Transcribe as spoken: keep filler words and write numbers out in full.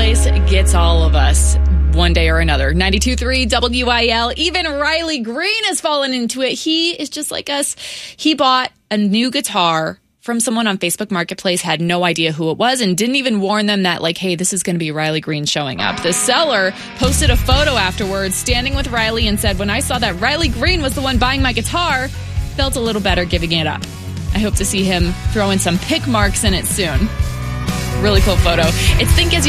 Marketplace gets all of us one day or another. ninety-two point three W I L. Even Riley Green has fallen into it. He is just like us. He bought a new guitar from someone on Facebook Marketplace, had no idea who it was, and didn't even warn them that, like, hey, this is going to be Riley Green showing up. The seller posted a photo afterwards, standing with Riley, and said, when I saw that Riley Green was the one buying my guitar, felt a little better giving it up. I hope to see him throw in some pick marks in it soon. Really cool photo. It's Think As You